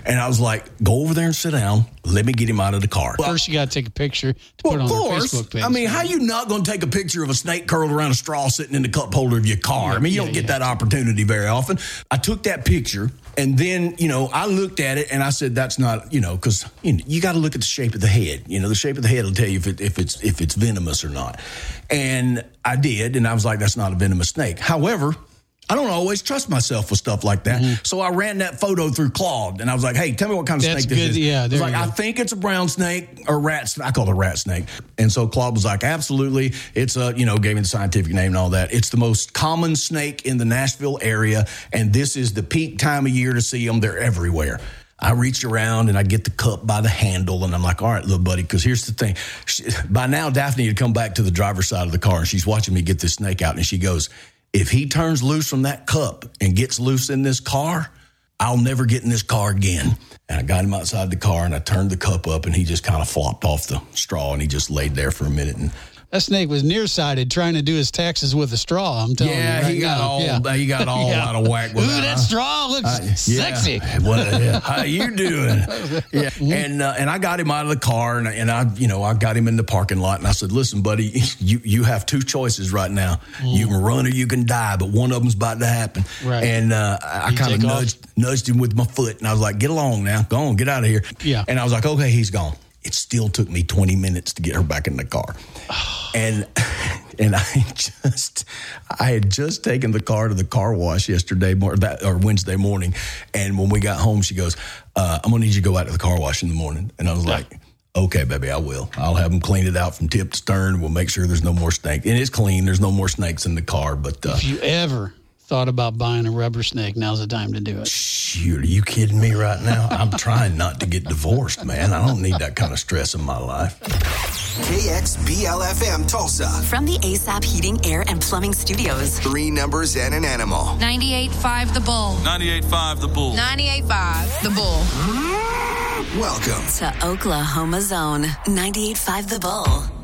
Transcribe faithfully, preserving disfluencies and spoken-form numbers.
And I was like, go over there and sit down. Let me get him out of the car. First, you got to take a picture to well, put on of your course. Facebook page. I mean, how you not going to take a picture of a snake curled around a straw sitting in the cup holder of your car? I mean, you Yeah, don't get yeah. that opportunity very often. I took that picture, and then, you know, I looked at it, and I said, that's not, you know, because you, know, you got to look at the shape of the head. You know, the shape of the head will tell you if, it, if, it's, if it's venomous or not. And I did, and I was like, that's not a venomous snake. However, I don't always trust myself with stuff like that. Mm-hmm. So I ran that photo through Claude, and I was like, hey, tell me what kind of That's snake this good. is. Yeah, I was there like, you I go. think it's a brown snake or rat snake. I call it a rat snake. And so Claude was like, absolutely. It's a, you know, gave me the scientific name and all that. It's the most common snake in the Nashville area, and this is the peak time of year to see them. They're everywhere. I reach around and I get the cup by the handle, and I'm like, all right, little buddy, because here's the thing. She, by now, Daphne had come back to the driver's side of the car, and she's watching me get this snake out, and she goes, if he turns loose from that cup and gets loose in this car, I'll never get in this car again. And I got him outside the car, and I turned the cup up, and he just kind of flopped off the straw, and he just laid there for a minute. And That snake was nearsighted trying to do his taxes with a straw, I'm telling yeah, you right he got now. all yeah. he got all Yeah. out of whack with Ooh, that. that straw looks Uh, yeah. sexy. Well, yeah. How you doing? Yeah, and uh, and I got him out of the car, and, and I, you know, I got him in the parking lot, and I said, "Listen, buddy, you you have two choices right now. Mm. You can run or you can die, but one of them's about to happen." Right. And uh, I, I kind of take off? nudged nudged him with my foot, and I was like, "Get along now, go on, get out of here." Yeah. And I was like, "Okay, he's gone." It still took me twenty minutes to get her back in the car, and. And I just, I had just taken the car to the car wash yesterday or, that, or Wednesday morning. And when we got home, she goes, uh, I'm going to need you to go out to the car wash in the morning. And I was like, okay, baby, I will. I'll have them clean it out from tip to stern. We'll make sure there's no more snakes. And it's clean. There's no more snakes in the car. But uh, If you ever thought about buying a rubber snake, now's the time to do it. shoot, are you kidding me right now? I'm trying not to get divorced, man. I don't need that kind of stress in my life. K X B L F M Tulsa. From the A S A P Heating, Air, and Plumbing Studios. Three numbers and an animal. ninety-eight point five The Bull. ninety-eight point five The Bull. ninety-eight point five The Bull. Welcome To Oklahoma Zone, ninety-eight point five The Bull.